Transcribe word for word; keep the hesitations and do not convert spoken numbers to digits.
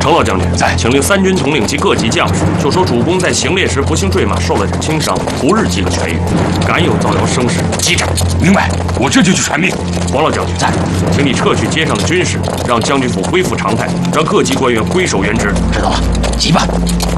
程老将军在， 请令三军统领及各级将士，就说主公在行猎时不幸坠马，受了点轻伤，不日即可痊愈，敢有造谣生事，击斩。 明白，我这就去传命。 黄老将军在，请你撤去街上的军士，让将军府恢复常态，让各级官员归守原职。 知道了，急办。